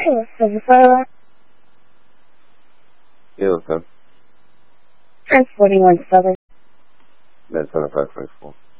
This is Sarah. Yeah, what's up? Transporting 1 Southern. That's 2524.